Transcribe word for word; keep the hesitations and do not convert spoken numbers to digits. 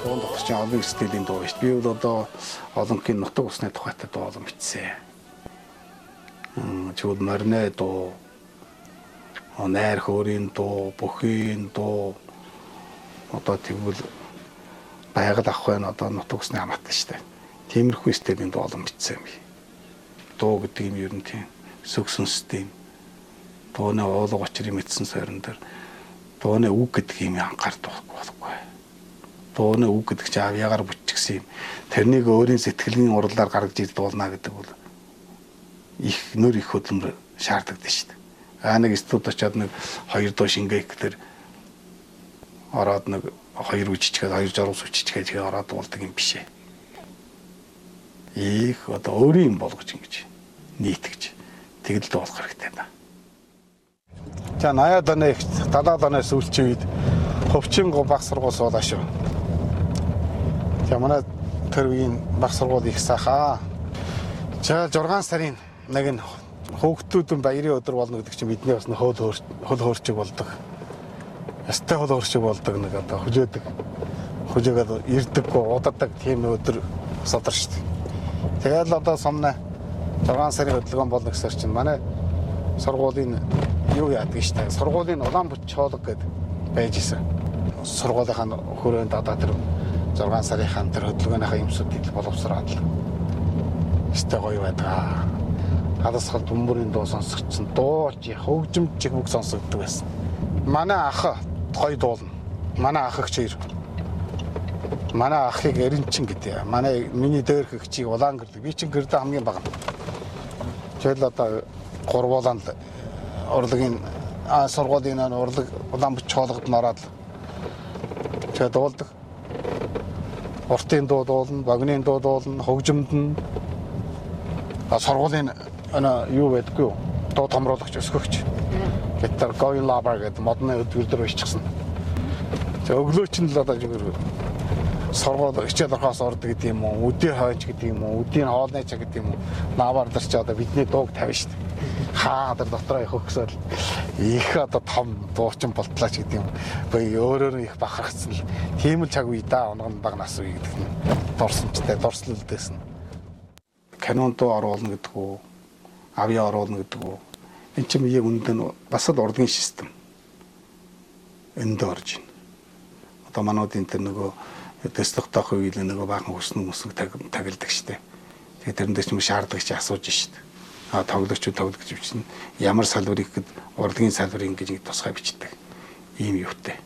Дуун тогтсон олон стилийн дуу шүү дээ. Би бол одоо олонхын нутаг усны тухайтай дуу олон бичсэн. Чууд марнэ дуу, найр хөөрийн дуу, бүхийн дуу. Одоо тэгвэл байгаль авах байна одоо нутаг усны хамаатан шүү дээ. Тиймэрхүү стилийн дуу олон бичсэн юм. Дуу гэдэг юм ер нь тийм сөксөн систем. Дууны уулга учрыг мэдсэн сойрон дээр дууны үг гэдэг юм анхаардаг болохгүй. Дууны үг гэдэг чинь авьяагаар бүтчихсэн юм. Тэрнийг өөрийн сэтгэлийн урлаар гаргаж ид дуулна гэдэг бол их нөр их хөдөлмөр шаарддаг шүү дээ. Аа нэг студ очиад нэг хоёр дуу шингээ ихлээр ороод нэг хоёр үжичгээд хоёр журус үжичгээд тэгээ ороод дуулдаг юм биш ээ. Их одоо өөрийн юм болгож ингэж нийтгэж тэгэл дуулах хэрэгтэй байна. За наяад оны их далаад оны сүүлчийн үед хөвчин баг сургууль суулаа шүү. За манай тэр үеийн баг сургууль их сайхаа. За зургаан сарын нэг нь хөөгтүүдэн баярын өдөр болно гэдэг чинь бидний бас хөл хөл хөөрчиг болдог. Ястай хөл хөөрчиг болдог нэг одоо хүлээдэг. Хүлээгээд ирдэггүй удаадаг тийм өдөр содар шүү дээ. Тэгээд л одоо сумна зургаан сарын хөдөлгөөн болно гэсэр чинь манай сургуулийн юу яадаг шүү дээ. Сургуулийн улаан бүч хоолог гэдэг байж исэн. Сургуулийнхаа хүрээнд одоо тэр зургаан сарынхаа тэр хөдөлгөөнийхөө юмсуудыг боловсраад л өстэй гоё байдаг. Хадасгал бөмбөрийн дуу сонсогдсон, дуу чи хөгжимч чих бүх сонсогддог байсан. Манай ах гоё дуулна. Манай ах их чир. Манай ахыг эренчин гэдэг. Манай миний дээрх хчийг улаан гэрдэг. Би чинь гэрдэ хамгийн бага. Тэгэл одоо гурвуулан урлагийн сургуулийн урлаг улаан бүч хоолгод нороод тэгээ дуулдаг. Уртын дуу дуулна, багны дуу дуулна, хөгжимд нь сургуулийн ана юу байдаггүй юу? Дуу томруулагч өсгөгч. Гитар going lover гэдэг модны өдөр дээр бичсэн. Тэгээ өглөөч нь л одоо зүгээр сургууль хичээл орохоос ордог гэдэг юм уу? Үдээ хойч гэдэг юм уу? Үдийн хоолны чаг гэдэг юм уу? Лавар дээр ч одоо бидний дууг тавина шүү дээ. Хаа тэр дотроо их өгсөөл их одоо том дуучин болтлаач гэдэг юм. Бай өөрөөр их бахархсан л тийм л цаг үе да онгон баг нас үе гэдэг нь дурсамжтай дурслалдээсэн. Канон дуу оруулна гэдэг үү? Авьяа оруулна гэдэг үү? Энд чинь яг үндэн бас л урдгийн систем. Энд орж байна. Одоо манайд энэ нөгөө дэслэх тах үеийн нөгөө баахан хүснэг мөсөг тагилдаг штеп. Тэгээд тэрэн дээр ч юм шаарддаг чи асууж штеп. А тоглогч тоглогч бичнэ. Ямар салбарыг гэд урдгийн салбарыг ингэж тусгай бичдэг. Ийм юутай.